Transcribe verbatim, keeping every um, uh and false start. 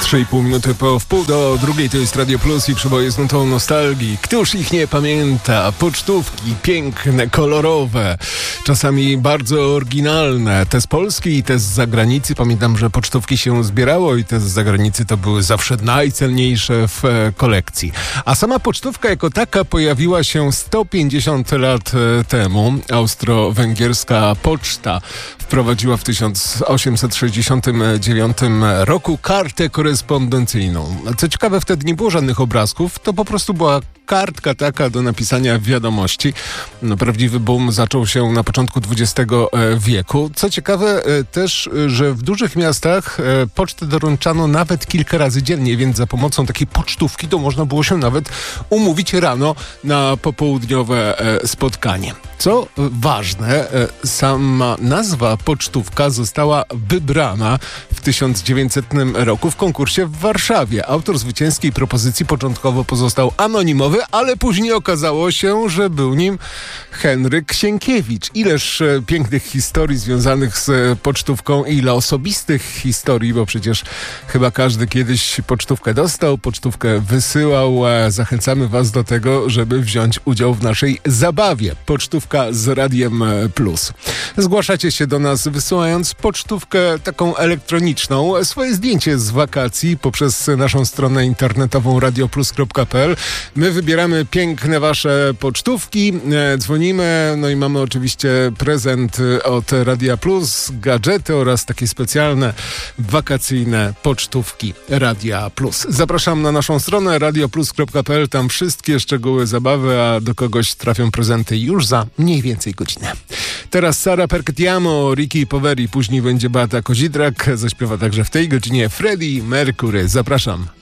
trzy i pół minuty po wpół do drugiej, to jest Radio Plus i przeboje z nutą nostalgii. Któż ich nie pamięta? Pocztówki piękne, kolorowe, czasami bardzo oryginalne. Te z Polski i te z zagranicy. Pamiętam, że pocztówki się zbierało i te z zagranicy to były zawsze najcenniejsze w kolekcji. A sama pocztówka jako taka pojawiła się sto pięćdziesiąt lat temu. Austro-węgierska poczta wprowadziła w tysiąc osiemset sześćdziesiątym dziewiątym roku kartę korespondencyjną. Co ciekawe, wtedy nie było żadnych obrazków, to po prostu była kartka taka do napisania wiadomości. No, prawdziwy boom zaczął się na początku dwudziestego wieku. Co ciekawe też, że w dużych miastach pocztę doręczano nawet kilka razy dziennie, więc za pomocą takiej pocztówki to można było się nawet umówić rano na popołudniowe spotkanie. Co ważne, sama nazwa pocztówka została wybrana w tysiąc dziewięćsetnym roku w konkursie w Warszawie. Autor zwycięskiej propozycji początkowo pozostał anonimowy, ale później okazało się, że był nim Henryk Sienkiewicz. Ileż pięknych historii związanych z pocztówką i ile osobistych historii, bo przecież chyba każdy kiedyś pocztówkę dostał, pocztówkę wysyłał. Zachęcamy Was do tego, żeby wziąć udział w naszej zabawie. Pocztówka z Radiem Plus. Zgłaszacie się do nas wysyłając pocztówkę taką elektroniczną, swoje zdjęcie z wakacji poprzez naszą stronę internetową radio plus kropka p l. My wybieramy piękne wasze pocztówki, dzwonimy, no i mamy oczywiście prezent od Radia Plus, gadżety oraz takie specjalne wakacyjne pocztówki Radia Plus. Zapraszam na naszą stronę radio plus kropka p l, tam wszystkie szczegóły zabawy, a do kogoś trafią prezenty już za mniej więcej godzinę. Teraz Sara Percutiamo, Ricky Poveri, później będzie Beata Kozidrak, zaśpiewa także w tej godzinie Freddie Mercury. Zapraszam.